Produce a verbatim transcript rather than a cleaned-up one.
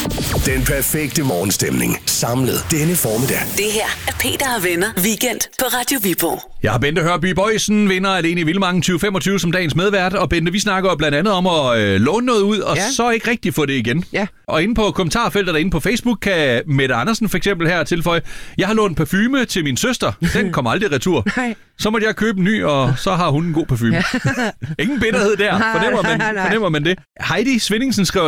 Den perfekte morgenstemning samlet denne formiddag. Det her er Peter og Venner Weekend på Radio Viborg. Jeg har Bente Hørby Boysen, vinder alene i Vildmarken tyve femogtyve som dagens medvært. Og Bente, vi snakker jo blandt andet om at øh, låne noget ud, og ja. så ikke rigtig få det igen. Ja. Og inde på kommentarfeltet derinde på Facebook kan Mette Andersen for eksempel her tilføje, jeg har lånt parfume til min søster. Den kommer aldrig retur. Nej. Så måtte jeg købe en ny, og så har hun en god parfume. Ja. Ingen bitterhed der. Fornemmer man, fornemmer man det? Heidi Svindingsen skrev